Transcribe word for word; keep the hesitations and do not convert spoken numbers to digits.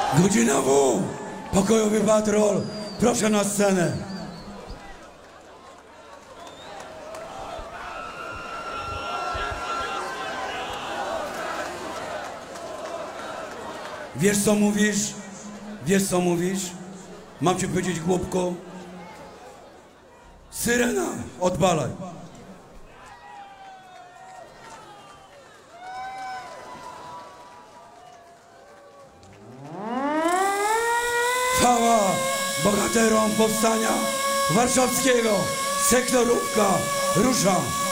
Godzina W. Pokojowy patrol. Proszę na scenę. Wiesz co mówisz? Wiesz co mówisz? Mam ci powiedzieć, głupko? Syrena, odbalaj. Chwała bohaterom powstania warszawskiego. Sektorówka rusza.